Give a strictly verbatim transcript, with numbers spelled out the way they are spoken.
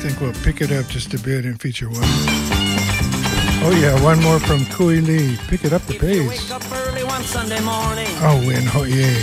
think we'll pick it up just a bit and feature one. Oh yeah, one more from Kui Lee. Pick it up the pace. Wake up early one Sunday morning. Oh, Win Ho Ye.